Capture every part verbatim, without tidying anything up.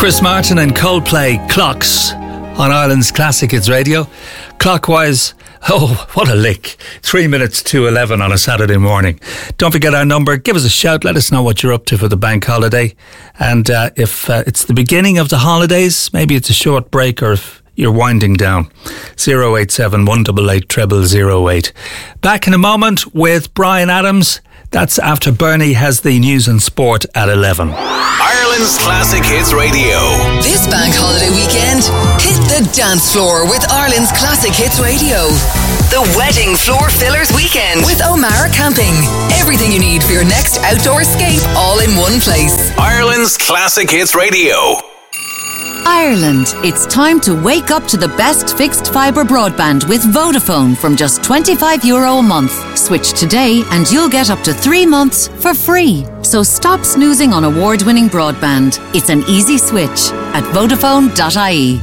Chris Martin and Coldplay, Clocks, on Ireland's Classic Hits Radio. Clockwise, oh, what a lick. Three minutes to eleven on a Saturday morning. Don't forget our number. Give us a shout. Let us know what you're up to for the bank holiday. And uh, if uh, it's the beginning of the holidays, maybe it's a short break, or if you're winding down. zero eight seven, one eight eight, zero zero zero eight. Back in a moment with Brian Adams. That's after Bernie has the news and sport at eleven. Ireland's Classic Hits Radio. This bank holiday weekend, hit the dance floor with Ireland's Classic Hits Radio. The Wedding Floor Fillers Weekend with O'Mara Camping. Everything you need for your next outdoor escape, all in one place. Ireland's Classic Hits Radio. Ireland, it's time to wake up to the best fixed fibre broadband with Vodafone from just twenty-five euro a month. Switch today and you'll get up to three months for free. So stop snoozing on award-winning broadband. It's an easy switch at vodafone dot I E.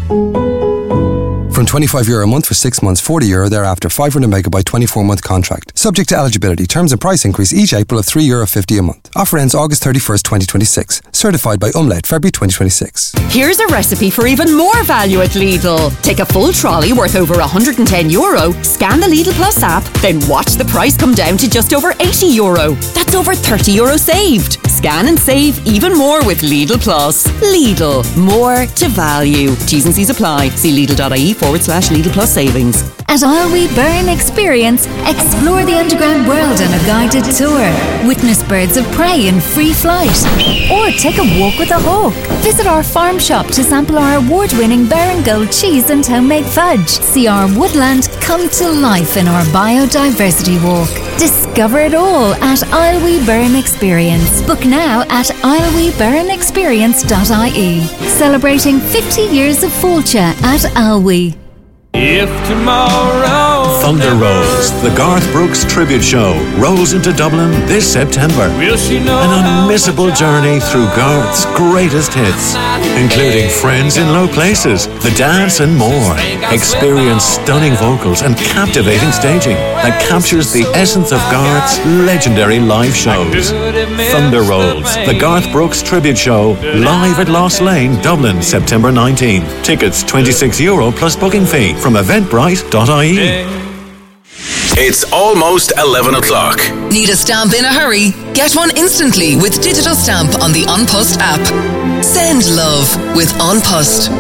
From twenty-five euro a month for six months, forty euro thereafter, five hundred megabyte twenty-four month contract. Subject to eligibility. Terms and price increase each April of three euro fifty a month. Offer ends August thirty-first, twenty twenty-six. Certified by Umlaut, February twenty twenty-six. Here's a recipe for even more value at Lidl. Take a full trolley worth over one hundred ten euro, scan the Lidl Plus app, then watch the price come down to just over eighty euro. That's over thirty euro saved. Scan and save even more with Lidl Plus. Lidl, more to value. T's and C's apply. See Lidl dot I E forward slash Lidl Plus savings. At Isle Burn Experience, explore the underground world on a guided tour. Witness birds of prey in free flight. Or take a walk with a hawk. Visit our farm shop to sample our award-winning Baron Gold cheese and homemade fudge. See our woodland come to life in our biodiversity walk. Discover it all at Isle Burn Experience. Book now at isle burn experience dot I E. Celebrating fifty years of Fáilte at Alwe. If tomorrow Thunder Rolls, the Garth Brooks tribute show, rolls into Dublin this September. Will she know An unmissable journey through Garth's greatest hits, including Friends in Low Places, The Dance and more. Experience stunning vocals and captivating staging that captures the essence of Garth's legendary live shows. Thunder Rolls, the Garth Brooks tribute show, live at Lost Lane, Dublin, September nineteenth. Tickets twenty-six euro plus booking fee from eventbrite dot I E. It's almost eleven o'clock. Need a stamp in a hurry? Get one instantly with Digital Stamp on the An Post app. Send love with An Post.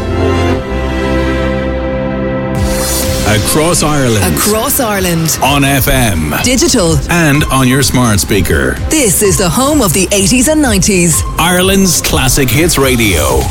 Across Ireland. Across Ireland. On F M. Digital. And on your smart speaker. This is the home of the eighties and nineties. Ireland's Classic Hits Radio.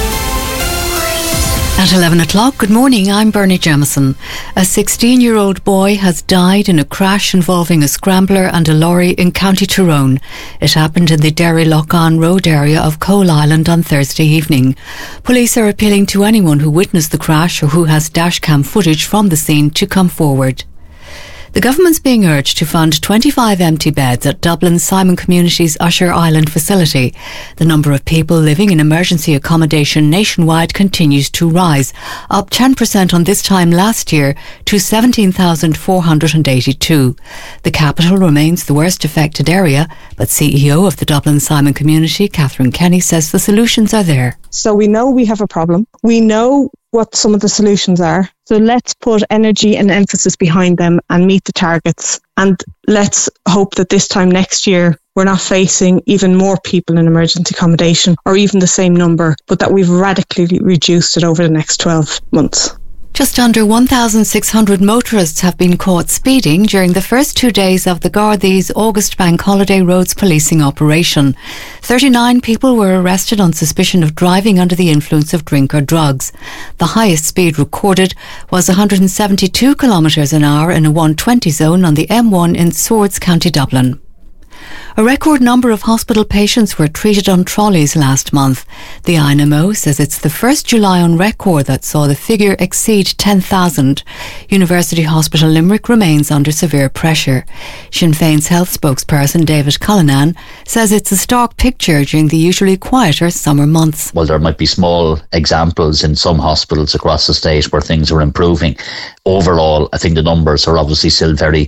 At eleven o'clock, good morning, I'm Bernie Jamieson. A sixteen-year-old boy has died in a crash involving a scrambler and a lorry in County Tyrone. It happened in the Derry Lough Road area of Coal Island on Thursday evening. Police are appealing to anyone who witnessed the crash or who has dashcam footage from the scene to come forward. The government's being urged to fund twenty-five empty beds at Dublin's Simon Community's Usher Island facility. The number of people living in emergency accommodation nationwide continues to rise, up ten percent on this time last year to seventeen thousand four hundred eighty-two. The capital remains the worst affected area, but C E O of the Dublin Simon Community, Catherine Kenny, says the solutions are there. So we know we have a problem. We know what some of the solutions are. So let's put energy and emphasis behind them and meet the targets. And let's hope that this time next year, we're not facing even more people in emergency accommodation or even the same number, but that we've radically reduced it over the next twelve months. Just under one thousand six hundred motorists have been caught speeding during the first two days of the Gardaí's August Bank Holiday Roads policing operation. thirty-nine people were arrested on suspicion of driving under the influence of drink or drugs. The highest speed recorded was one hundred seventy-two kilometres an hour in a one twenty zone on the M one in Swords, County Dublin. A record number of hospital patients were treated on trolleys last month. The I N M O says it's the first July on record that saw the figure exceed ten thousand. University Hospital Limerick remains under severe pressure. Sinn Féin's health spokesperson David Cullinan says it's a stark picture during the usually quieter summer months. Well, there might be small examples in some hospitals across the state where things are improving. Overall, I think the numbers are obviously still very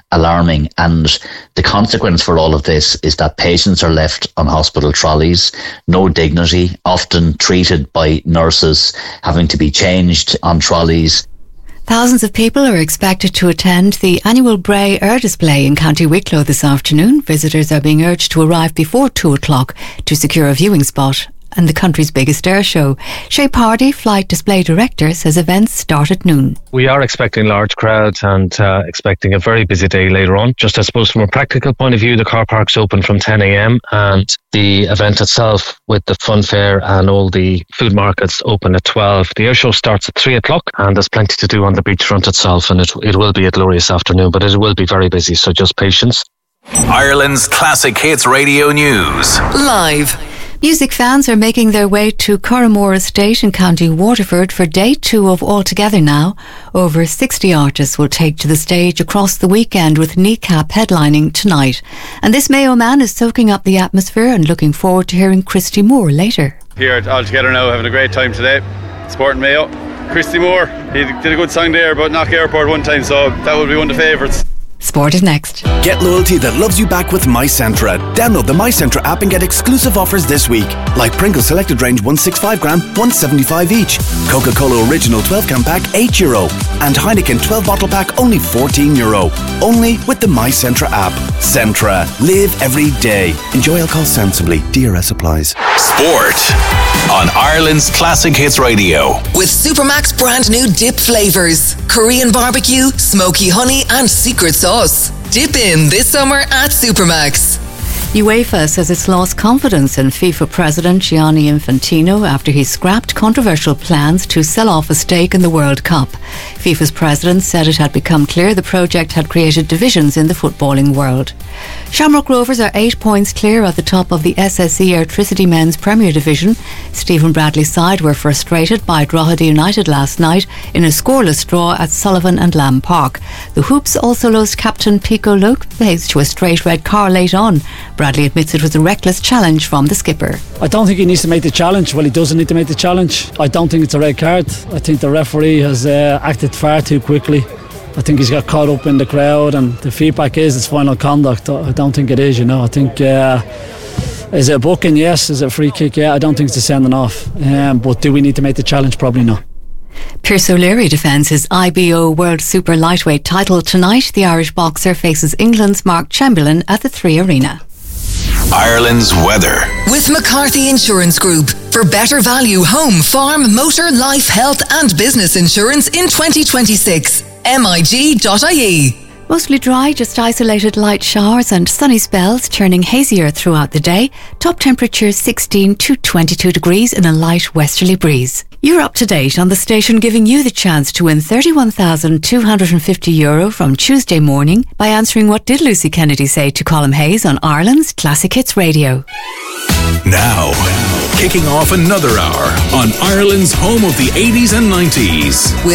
alarming. And the consequence for all of this is that patients are left on hospital trolleys, no dignity, often treated by nurses, having to be changed on trolleys. Thousands of people are expected to attend the annual Bray Air Display in County Wicklow this afternoon. Visitors are being urged to arrive before two o'clock to secure a viewing spot and the country's biggest air show. Shay Pardy, Flight Display Director, says events start at noon. We are expecting large crowds and uh, expecting a very busy day later on. Just I suppose from a practical point of view, the car park's open from ten a.m. and the event itself with the fun fair and all the food markets open at twelve. The air show starts at three o'clock and there's plenty to do on the beachfront itself, and it, it will be a glorious afternoon, but it will be very busy, so just patience. Ireland's Classic Hits Radio News. Live. Music fans are making their way to Corrimore Estate in County Waterford for day two of All Together Now. Over sixty artists will take to the stage across the weekend, with Kneecap headlining tonight. And this Mayo man is soaking up the atmosphere and looking forward to hearing Christy Moore later. Here at All Together Now, having a great time today, supporting Mayo. Christy Moore, he did a good song there about Knock Airport one time, so that would be one of the favourites. Sport is next. Get loyalty that loves you back with MyCentra. Download the MyCentra app and get exclusive offers this week. Like Pringles Selected Range one sixty-five gram, one seventy-five each. Coca-Cola Original twelve can pack, eight euro. And Heineken twelve bottle pack, only fourteen euro. Only with the MyCentra app. Centra. Live every day. Enjoy alcohol sensibly. D R S applies. Sport on Ireland's Classic Hits Radio. With Supermax brand new dip flavours. Korean barbecue, smoky honey and secret sauce. Dip in this summer at Supermax. UEFA says it's lost confidence in FIFA President Gianni Infantino after he scrapped controversial plans to sell off a stake in the World Cup. FIFA's president said it had become clear the project had created divisions in the footballing world. Shamrock Rovers are eight points clear at the top of the S S E Airtricity Men's Premier Division. Stephen Bradley's side were frustrated by Drogheda United last night in a scoreless draw at Sullivan and Lamb Park. The Hoops also lost captain Pico Lopez to a straight red card late on. Bradley admits it was a reckless challenge from the skipper. I don't think he needs to make the challenge. Well, he doesn't need to make the challenge. I don't think it's a red card. I think the referee has uh, acted far too quickly. I think he's got caught up in the crowd, and the feedback is it's final conduct. I don't think it is, you know. I think uh, is it a booking? Yes. Is it a free kick? Yeah. I don't think it's a sending off. Um, but do we need to make the challenge? Probably not. Pierce O'Leary defends his I B O World Super Lightweight title tonight. The Irish boxer faces England's Mark Chamberlain at the Three Arena. Ireland's weather. With McCarthy Insurance Group. For better value home, farm, motor, life, health and business insurance in twenty twenty-six. M I G dot I E. Mostly dry, just isolated light showers and sunny spells, turning hazier throughout the day. Top temperatures sixteen to twenty-two degrees in a light westerly breeze. You're up to date on the station, giving you the chance to win thirty-one thousand two hundred fifty euro from Tuesday morning by answering What Did Lucy Kennedy Say to Colm Hayes on Ireland's Classic Hits Radio. Now, kicking off another hour on Ireland's home of the eighties and nineties.